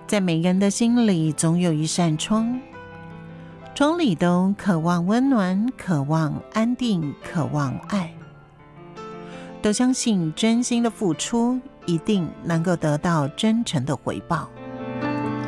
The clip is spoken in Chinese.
在每个人的心里总有一扇窗，窗里都渴望温暖，渴望安定，渴望爱，都相信真心的付出一定能够得到真诚的回报。